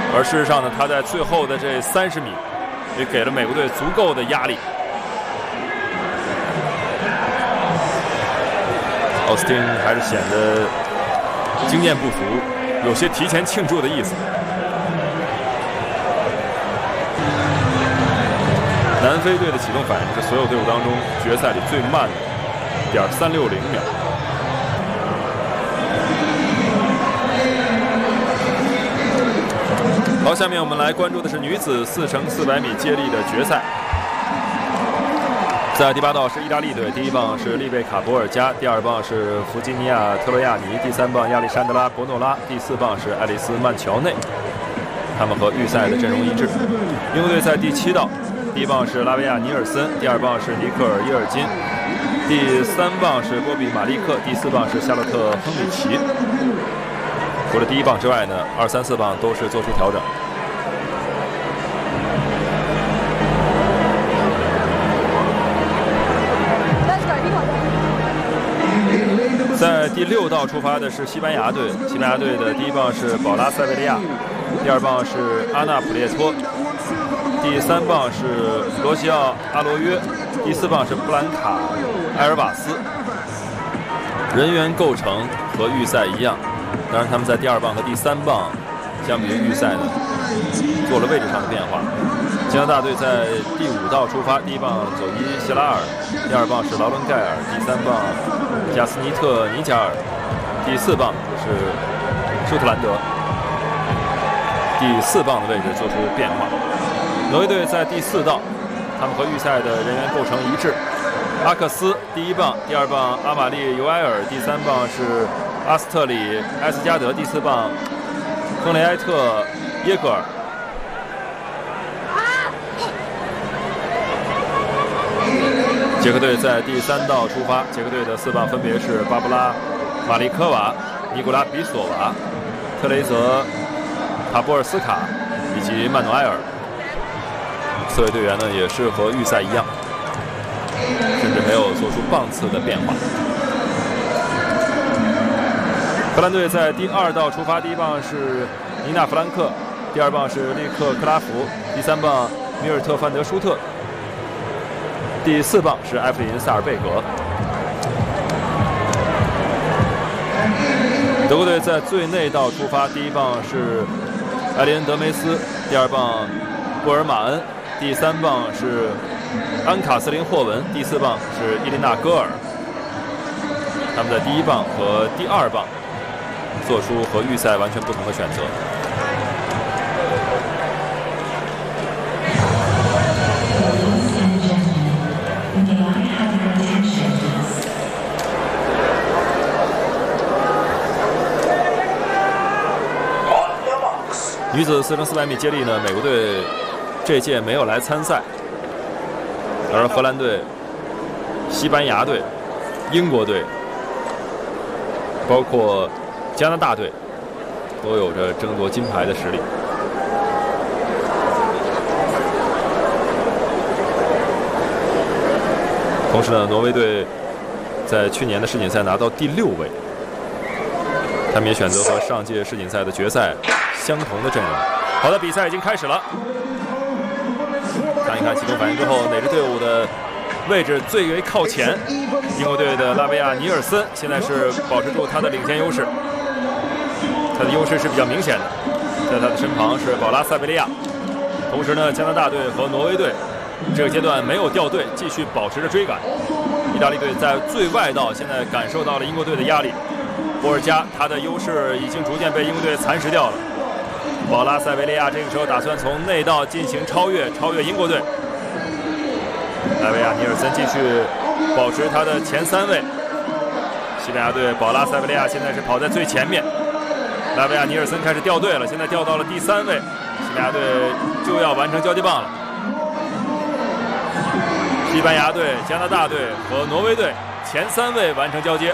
而事实上呢，他在最后的这30米也给了美国队足够的压力。奥斯汀还是显得经验不足，有些提前庆祝的意思。南非队的启动反应是所有队伍当中决赛里最慢的，0.360秒。好，下面我们来关注的是女子4x400米接力的决赛。在第8道是意大利队，第1棒是丽贝卡·博尔加，第2棒是弗吉尼亚·特洛亚尼，第3棒亚历山德拉·博诺拉，第4棒是爱丽丝·曼乔内。他们和预赛的阵容一致。英国队在第7道，第1棒是拉维亚·尼尔森，第2棒是尼克尔·耶尔金，第3棒是波比·马利克，第4棒是夏洛特·亨里奇。除了第1棒之外呢，2、3、4棒都是做出调整。在第6道出发的是西班牙队，西班牙队的第1棒是保拉·塞维利亚，第2棒是阿纳普列托，第3棒是罗西奥·阿罗约，第4棒是布兰卡·埃尔瓦斯。人员构成和预赛一样，当然他们在第2棒和第3棒相比于预赛呢做了位置上的变化。加拿大队在第5道出发，第1棒佐伊·谢拉尔，第2棒是劳伦盖尔，第3棒加斯尼特·尼加尔，第4棒是舒特兰德。第4棒的位置做出变化。挪威队在第4道，他们和预赛的人员构成一致。阿克斯第1棒，第2棒阿玛丽·尤埃尔，第3棒是阿斯特里·埃斯加德，第4棒亨雷埃特·耶格尔。捷克队在第3道出发，捷克队的4棒分别是巴布拉·马利科娃、尼古拉·比索娃、特雷泽·塔波尔斯卡以及曼努埃尔。4位队员呢也是和预赛一样，甚至没有做出棒次的变化。荷兰队在第2道出发，第1棒是尼娜·弗兰克，第2棒是利克·克拉福，第3棒米尔特·范德舒特，第4棒是埃弗林·萨尔贝格。德国队在最内道出发，第1棒是埃林·德梅斯，第2棒布尔马恩，第3棒是安卡斯林·霍文，第4棒是伊琳娜·戈尔。他们在第1棒和第2棒做出和预赛完全不同的选择。女子4x400米接力呢，美国队这届没有来参赛，而荷兰队、西班牙队、英国队，包括加拿大队，都有着争夺金牌的实力。同时呢，挪威队在去年的世锦赛拿到第6位，他们也选择和上届世锦赛的决赛相同的阵容。好的，比赛已经开始了。看一看启动反应之后，哪支队伍的位置最为靠前？英国队的拉维亚·尼尔森现在是保持住他的领先优势，他的优势是比较明显的。在他的身旁是保拉·塞维利亚。同时呢，加拿大队和挪威队这个阶段没有掉队，继续保持着追赶。意大利队在最外道现在感受到了英国队的压力。博尔加他的优势已经逐渐被英国队蚕食掉了。保拉·塞维利亚这个时候打算从内道进行超越英国队。拉维亚·尼尔森继续保持他的前3位。西班牙队保拉·塞维利亚现在是跑在最前面，拉维亚·尼尔森开始掉队了，现在掉到了第3位。西班牙队就要完成交接棒了。西班牙队、加拿大队和挪威队前3位完成交接。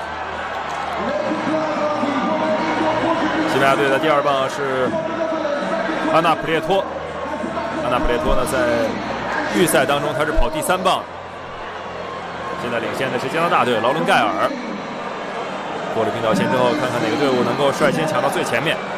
西班牙队的第2棒是阿纳普列托。阿纳普列托呢，在预赛当中他是跑第3棒。现在领先的是加拿大队劳伦盖尔。过了冰岛线之后，看看哪个队伍能够率先抢到最前面。